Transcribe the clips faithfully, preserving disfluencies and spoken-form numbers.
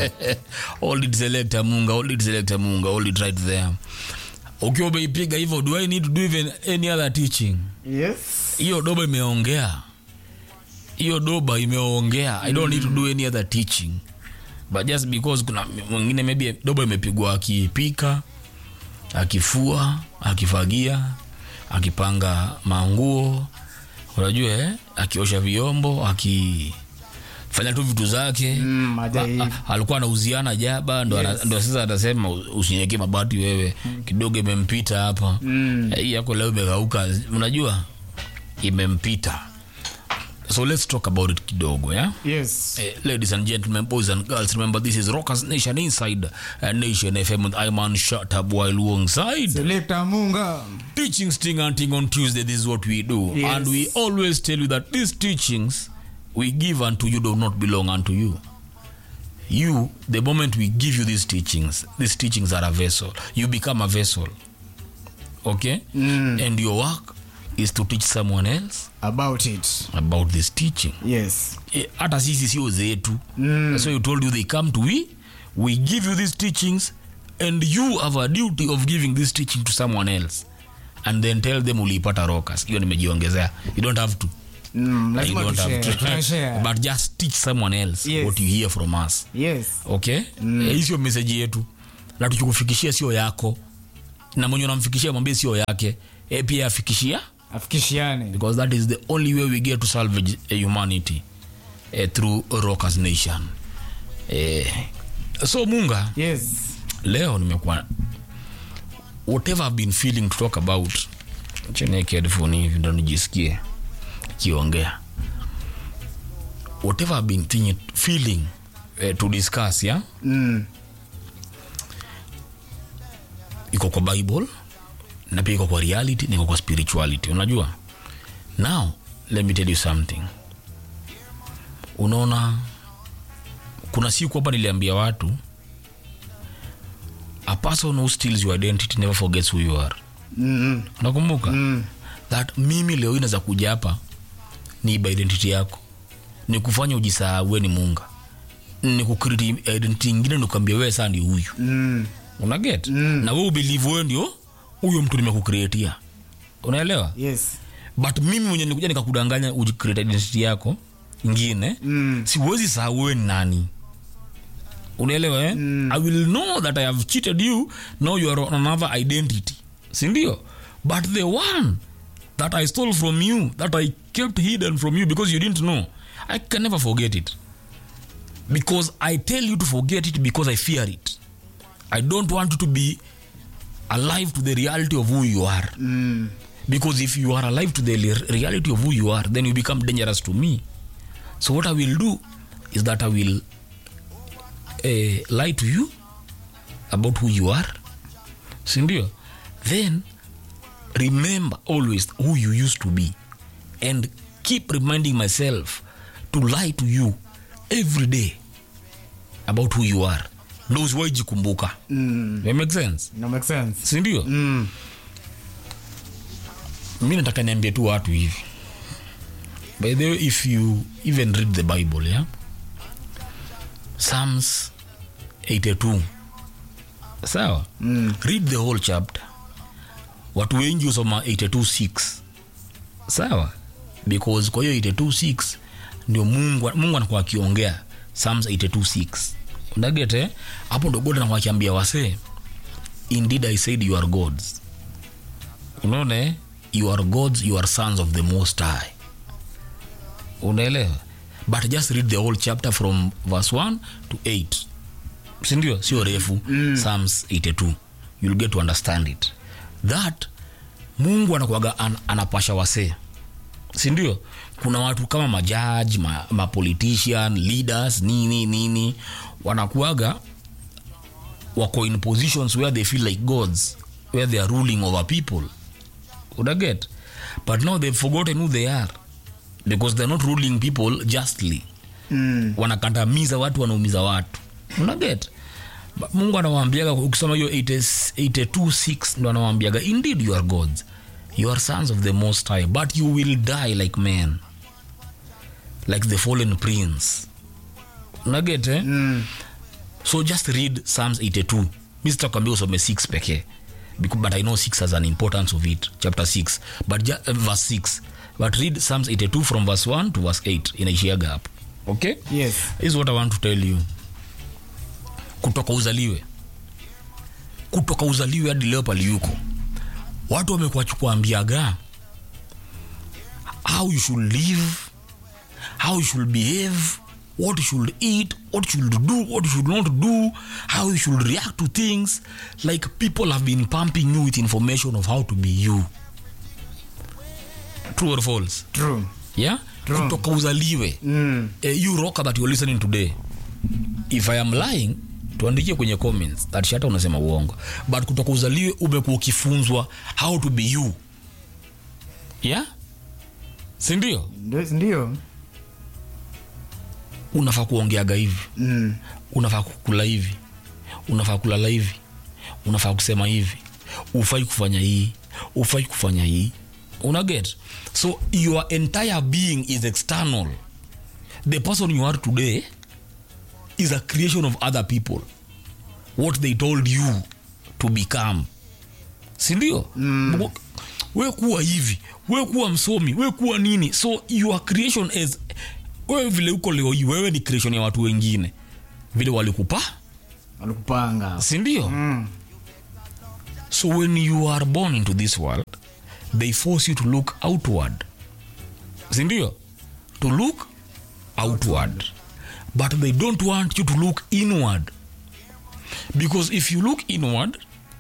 Hold it selector Munga, hold it selector Munga, hold it right there. Ukiwa umeipiga hivyo, do I need to do even any other teaching? Yes. Hiyo doba imeongea. Hiyo doba imeongea. I don't mm. need to do any other teaching. But just because kuna mwingine maybe doba imepigwa akipika, akifua, akifagia, akipanga manguo, unajua eh, akiosha vyombo, akifanya tu vitu zake. Mm, alikuwa anauziana jaba ndo yes. ndo sasa atasema usinyeke mabati wewe mm. kidogo imempita hapa. Mm. Hii yako leo imegauka, unajua imempita. So let's talk about it kidogo, yeah? Yes. Uh, ladies and gentlemen, boys and girls, remember this is Rockers Nation inside uh, Nation F M with Iman Shatab while alongside Selector Munga. Teaching Sting and Ting on Tuesday, this is what we do. Yes. And we always tell you that these teachings we give unto you do not belong unto you. You, the moment we give you these teachings, these teachings are a vessel. You become a vessel. Okay? Mm. And your work is to teach someone else about it, about this teaching. Yes. Hata sisi sio zetu. Mm. So you told you they come to we, we give you these teachings, and you have a duty of giving this teaching to someone else, and then tell them ulipata Rockers. Hiyo nimejiongezea. You don't have to. Mm, you don't have to. Share. But just teach someone else yes. what you hear from us. Yes. Okay? Mm. E, hiyo message yetu. Na tukikufikishia sio yako. Na mwenye unamfikishia mwambie sio yake. E pia afikishia afikishiane, because that is the only way we get to salvage uh, humanity uh, through Rockers Nation. Uh, so Munga, yes, leo nimekuwa whatever I've been feeling to talk about, cheneke headphone hivi ndo nijisikie kiongea. Whatever I've been thinking, feeling uh, to discuss, yeah? Mm. Iko kwa Bible, na pia iko kwa reality, na iko kwa spirituality, unajua? Now, let me tell you something. Unaona, kuna siku hapa niliambia watu, a person who steals your identity never forgets who you are. Mm-hmm. Unakumbuka? Mm. That mimi leo inaweza kuja hapa ni iba identity yako, ni kufanya ujisahau ni Munga, ni kucreate identity nyingine nikwambia wewe sasa ndio huyu. Mm. Una get? Mm. Na wewe believe wewe ndio huyo mtu nimekucreatea. Unaelewa? Yes. But mimi mwenye nilikuja nikakudanganya ujicreate identity yako nyingine, mm. siwezi sahau wewe nani. Unaelewa eh? Mm. I will know that I have cheated you, now you are on another identity. Si ndio? But the one that I stole from you, that I kept hidden from you because you didn't know, I can never forget it. Because I tell you to forget it because I fear it. I don't want you to be alive to the reality of who you are. Mm. Because if you are alive to the reality of who you are, then you become dangerous to me. So what I will do is that I will uh, lie to you about who you are. Sindio? Then remember always who you used to be, and keep reminding myself to lie to you every day about who you are. Knows why jikumbuka. Mm. That makes sense? No makes sense. Sindio? Mm. Mimi nataka niambie tu watu hivi. By the way, if you even read the Bible, yeah? Psalms eighty-two. Sawa? Mm. Read the whole chapter. Watu wengi usoma eighty-two six. Sawa? Because kwa hiyo eighty-two six ndio Mungu Mungu anakuwa akiongea. Psalms eighty-two six. Unagete? Hapo ndo God anakuwa akiambia wase, indeed I said you are gods. Unaona? You are gods, you are sons of the Most High. Unaelewa? But just read the whole chapter from verse one to eight. Sindio? Sio refu. Mm. Psalms eighty-two. You'll get to understand it. That Mungu anakuwaga an, anapasha wase. Sindio? Kuna watu kama majaji, ma, ma politician, leaders, nini nini, wanakuwaga wako in positions where they feel like gods, where they are ruling over people. Would I get? But now they've forgotten who they are, because they're not ruling people justly. Mm. Wanakandamiza watu, wanaumiza watu. Una get? Mungu anawaambiaga ukisoma hiyo eighty-two six ndo anawaambiaga, indeed you are gods, you are sons of the Most High, but you will die like men, like the fallen prince. Una get eh? Mm. So just read Psalms eighty-two. Mimi sitakwambia usome six pekee, because but I know six has an importance of it, chapter six, but just, uh, verse six. But read Psalms eighty-two from verse one to verse eight in a gap. Okay? Yes. This is what I want to tell you. Kutoka uzaliwe. Kutoka uzaliwe hadi leo pali yuko. Watu wamekuwa kuambiaga how you should live, how you should behave, what you should eat, what you should do, what you should not do, how you should react to things. Like people have been pumping you with information of how to be you. True or false? True. Yeah? True. Kutoka uzaliwe. Mm. Uh, you rocker that you're listening today. If I am lying, tuandikie kwenye comments that shata unasema uongo. But kutoka uzaliwe umekuwa ukifunzwa how to be you. Yeah? Si ndio? Ndio. Unafaa kuongeaga hivi. Mm. Unafaa kukula hivi. Unafaa kulala hivi. Unafaa kusema hivi. Ufai kufanya hii. Ufai kufanya hii. Una get? So your entire being is external. The person you are today is a creation of other people. What they told you to become. Si ndio? Mm. We kuwa hivi, we kuwa msomi, we kuwa nini. So your creation is, wewe vile uko leo hii, wewe ni creation ya watu wengine. Vile walikupa, walikupanga. si ndio? Mm. So when you are born into this world, they force you to look outward. Si ndio? To look outward. But they don't want you to look inward. Because if you look inward,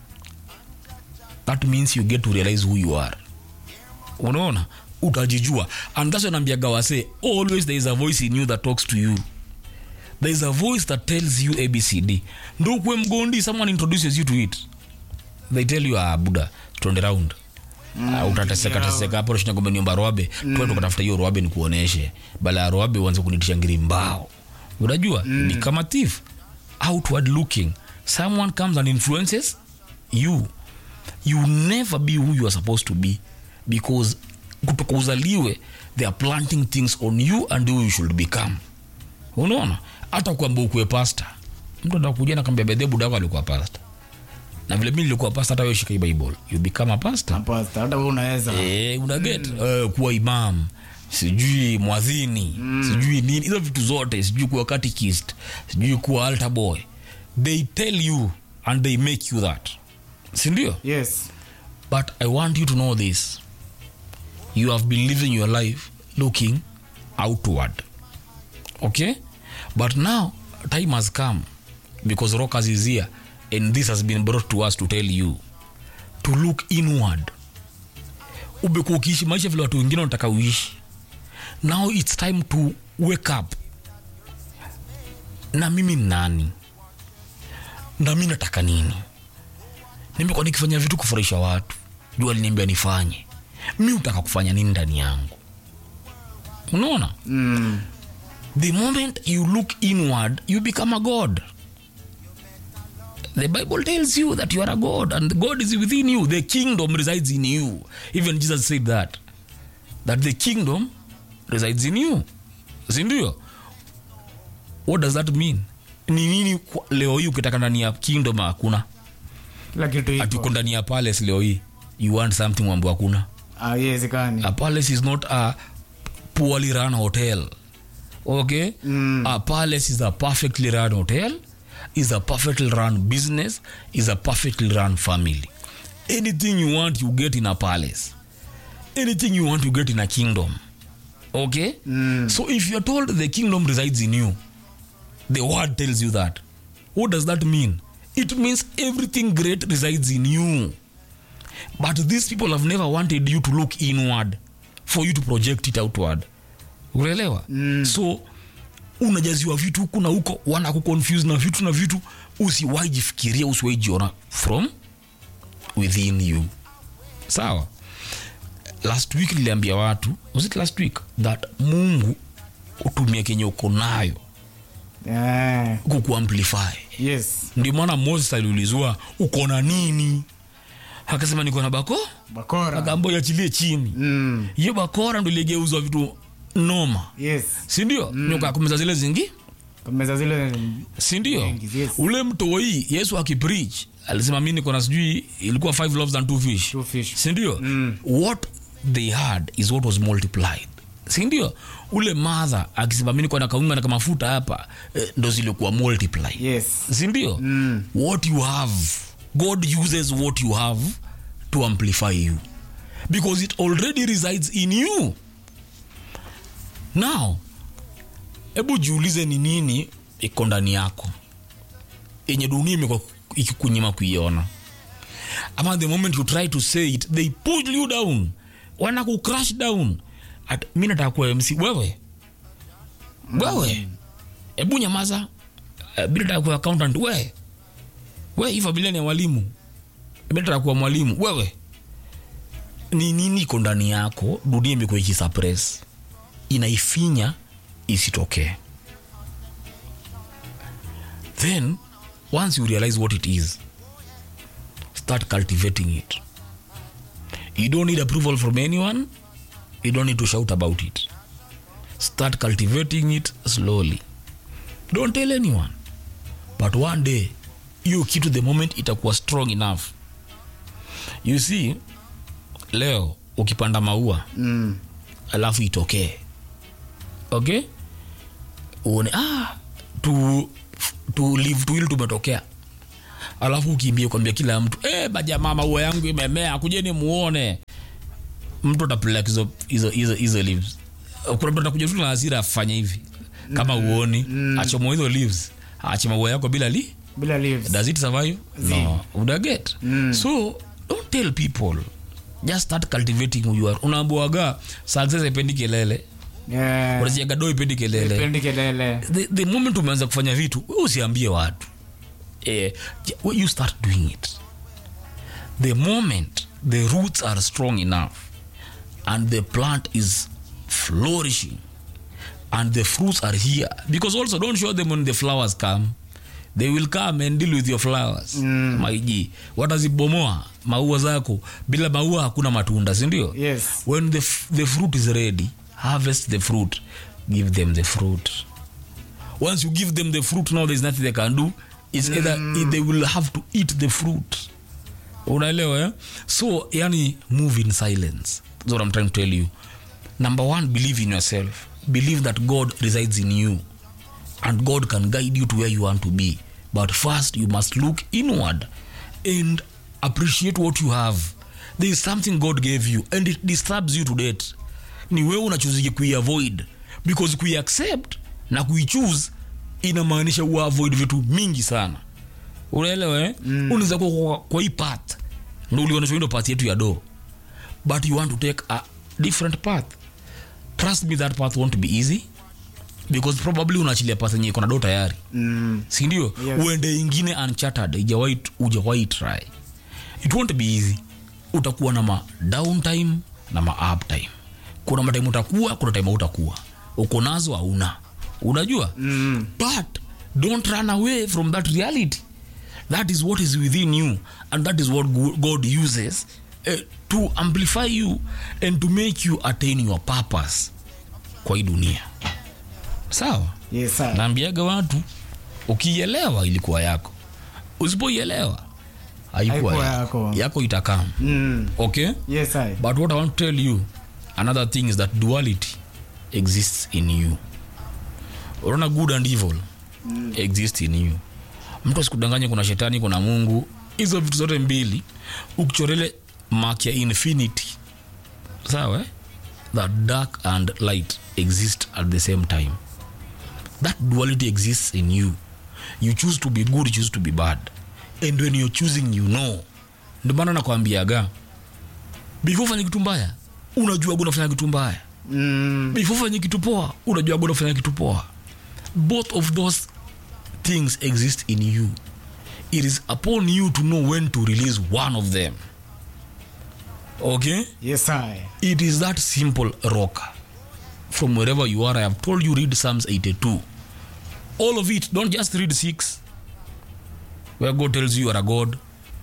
that means you get to realize who you are. Unaona? Utajijua. And that's when Ambiagawa say, always there is a voice in you that talks to you. There is a voice that tells you A B C D. Ndo kwe mgondi, someone introduces you to it. They tell you, ah, Buddha, turn around. Mm, uh, utateseka teseka hapo rishina gombe niomba roabe. Mm. Tuwe tukatafuta hiyo roabe ni kuoneshe. Bala roabe uanze kunitisha ngiri mbao. Unajua? Mm. Ni kama thief. Outward looking. Someone comes and influences you. You never be who you are supposed to be, because kutoka uzaliwe they are planting things on you and who you should become. Unaona? Hata kwamba ukue pastor, mtu anakuja na kambia bedhe budako alikuwa pastor, na vile mimi nilikuwa pastor, hata wewe shika Bible you become a pastor. A pastor hata wewe unaweza eh una get mm. uh, kuwa imam, sijui mwadhini, mm. sijui nini, hizo vitu zote, sijui kuwa catechist, sijui kuwa altar boy. They tell you and they make you that. Sindio? Yes. But I want you to know this. You have been living your life looking outward. Okay? But now, time has come, because Rockers is here, and this has been brought to us to tell you to look inward. Ubeko ukiishi maisha vile watu wengine wanataka uishi. Now it's time to wake up. Na mimi nani? Na mimi nataka nini? Nimekuwa nikifanya vitu kufurahisha watu. Jua aliniambia nifanye. Mimi utaka kufanya nini ndani yangu? Unaona? Mm. The moment you look inward, you become a god. The Bible tells you that you are a god, and God is within you. The kingdom resides in you. Even Jesus said that. That the kingdom resides in you. Sindio? What does that mean? Ni nini leo hii ukitaka ndani ya kingdom hakuna? Kila kitu iko. Ati ndani ya palace leo hii you want something mambo hakuna. Ah, yes, kani. A palace is not a poorly run hotel. Okay? Mm. A palace is a perfectly run hotel, is a perfectly run business, is a perfectly run family. Anything you want you get in a palace. Anything you want you get in a kingdom. Okay? Mm. So if you're told the kingdom resides in you, the word tells you that. What does that mean? It means everything great resides in you. But these people have never wanted you to look inward for you to project it outward. Unaelewa? Mm. So unajaziwa vitu huku na huko, wana kuconfuse na vitu na vitu, usiwahi jifikiria, usiwahi jiona from within you. Sawa? Last week niliambia watu, was it last week, that Mungu utumia kenye uko nayo yeah, kuku amplify. Yes. Ndio maana Moses aliulizwa uko na nini? Akasema niko na bako bakora. Akaambiwa achilie chini. Mm. Hiyo bakora ndio iligeuzwa vitu noma. Yes. Si ndio? Mm. Nyoka kumeza zile zingi Kameza zile si ndio? Yes. Ule mtoi Yesu akipreach alisema mimi niko na sijui ilikuwa five loaves and two fish, two fish. si ndio? Mm. What they had is what was multiplied, si ndio? Ule mother akisema mimi niko na kaunga na mafuta hapa, eh, ndo zilikuwa multiply. Yes. Si ndio? Mm. What you have, God uses what you have to amplify you because it already resides in you. Now ebu jiulize ni nini iko ndani yako yenye dunia imekuwa ikikunyima kuiona, ama the moment you try to say it they pull you down, wana ku crash down. At mimi nataka kuwa M C, wewe wewe ebu nyamaza. Uh, bila nataka kuwa accountant, wewe wewe hii familia ni walimu, mimi nataka kuwa mwalimu. Wewe ni nini iko ndani yako dunia imekuwa ikisuppress, inaifinya isitokee? Then once you realize what it is, start cultivating it. You don't need approval from anyone, you don't need to shout about it. Start cultivating it slowly. Don't tell anyone, but one day you keep to the moment itakuwa strong enough. You see, leo ukipanda maua mm. alafu itokee, okay, uone ah tu tu live tu ile tumetokea, alafu ukimbie kwambia kila mtu eh baja mama maua yangu imemea, kujeni muone. Mtu atapeleka hizo hizo hizo hizo leaves. Kuna mtu atakuja tu na hasira afanye hivi kama uoni, mm. achomo hizo leaves, acha maua yako bila li bila leaves. Does it survive? Zim. No, would I get? Mm. So don't tell people, just start cultivating who you are. Unaambiwaga success ipendi kelele, yeah. Unaziaga doi ipendi kelele, ipendi kelele. The, the moment umeanza kufanya vitu wewe usiambie watu, eh, you start doing it. The moment the roots are strong enough and the plant is flourishing and the fruits are here, because also don't show them when the flowers come. They will come and deal with your flowers. Mm. Maiji watazibomoa maua zako, bila maua hakuna matunda, si ndio? Yes. When the f- the fruit is ready, harvest the fruit, give them the fruit. Once you give them the fruit, now there's nothing they can do. It's mm. either they will have to eat the fruit. Unaelewa, eh? So yani move in silence. That's what I'm trying to tell you. Number one, believe in yourself. Believe that God resides in you and God can guide you to where you want to be. But first you must look inward and appreciate what you have. There is something God gave you and it disturbs you to death. Ni wewe unachoose kuiavoid, because kuiaccept na kuichoose inamaanisha uavoid vitu mingi sana. Unaelewa, eh? Mm. Unaweza kwa kwa hii path ndio uliona ndio path yetu ya do, but you want to take a different path. Trust me, that path won't be easy, because probably unaachilia path yenye iko na do tayari. Mm. Si ndio? Yes. Uende ingine uncharted, hujawahi hujawahi try. It won't be easy. Utakuwa na ma down time na ma up time. Kuna matime utakuwa, kuna time utakuwa. Uko nazo hauna. Unajua? Mm. But don't run away from that reality. That is what is within you, and that is what God uses uh, to amplify you and to make you attain your purpose kwa hii dunia. Sawa? Yes, sir. Naambiaga watu ukielewa ilikuwa yako, usipoielewa haikuwa yako. Yako, yako itakam. Mm. Okay? Yes, sir. But what I want to tell you, another thing is that duality exists in you. Unaona, good and evil mm. exist in you. Mtu asikudanganye kuna shetani kuna Mungu. Hizo vitu zote mbili ukichorele mark ya infinity, sawa, eh? That dark and light exist at the same time. That duality exists in you. You choose to be good, you choose to be bad. And when you're choosing, you know. Ndio maana nakwambiaga, before ufanye kitu mbaya unajua unafanya kitu mbaya. Mm. Before ufanye kitu poa unajua unafanya kitu poa. Both of those things exist in you. It is upon you to know when to release one of them. Okay? Yes, sir. It is that simple, rock. From wherever you are, I have told you, read Psalms eighty-two. All of it. Don't just read six, where God tells you you are a God.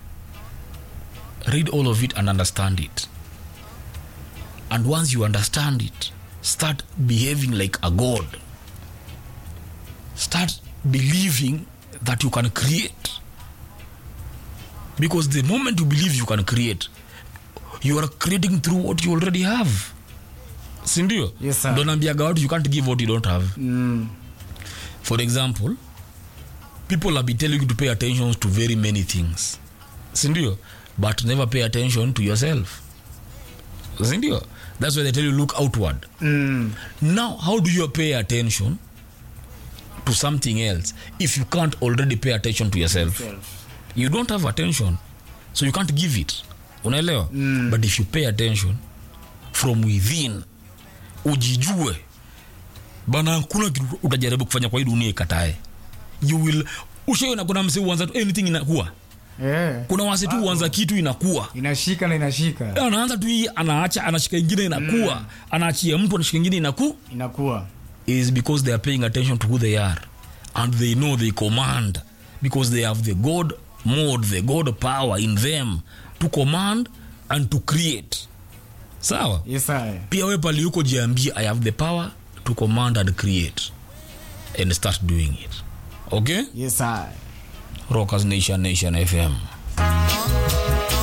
Read all of it and understand it. And once you understand it, start behaving like a God. start believing that you can create, because the moment you believe you can create, you are creating through what you already have. Sindio? Yes, sir. Don't ambia God you can't give what you don't have. Mm. For example, people have been telling you to pay attention to very many things. Sindio? But never pay attention to yourself. Sindio? That's why they tell you look outward. Mm. Now, how do you pay attention to something else if you can't already pay attention to yourself? Self. You don't have attention, so you can't give it. Unaelewa? Mm. But if you pay attention from within, ujijue bana, hakuna kitu utajaribu kufanya kwa hii dunia ikatae. You will ushaona kuna msee uanza tu anything inakuwa. Yeah. Kuna wase tu uanza kitu inakuwa. Inashika na inashika. Anaanza tu hii anaacha, anashika ingine inakuwa. Mm. Anaachia mtu anashika ingine inakuwa. Inakuwa. Is because they are paying attention to who they are, and they know they command, because they have the God mode, the God power in them to command and to create. Sawa? Yes, sir. Pia wewe pale yuko jiambia I have the power to command and create, and start doing it. Okay? Yes, sir. Rockers Nation, Nation F M.